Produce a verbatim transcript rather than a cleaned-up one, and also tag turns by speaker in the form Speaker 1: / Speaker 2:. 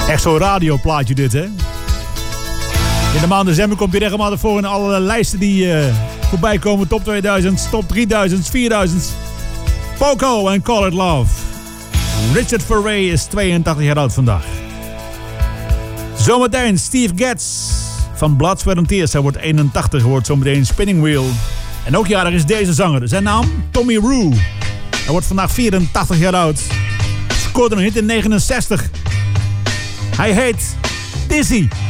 Speaker 1: Echt zo'n radioplaatje dit, hè? In de maand december komt hij regelmatig voor in alle lijsten die uh, voorbij komen. Top tweeduizend, top drieduizend, vierduizend. Poco en Call It Love. Richard Ferré is tweeëntachtig jaar oud vandaag. Zometeen Steve Getz van Blood, Sweat and Tears. Hij wordt eenentachtig, wordt zometeen Spinning Wheel. En ook jarig is deze zanger. Zijn naam? Tommy Rue. Hij wordt vandaag vierentachtig jaar oud. Scoorde een hit in negenenzestig. Hij heet Dizzy.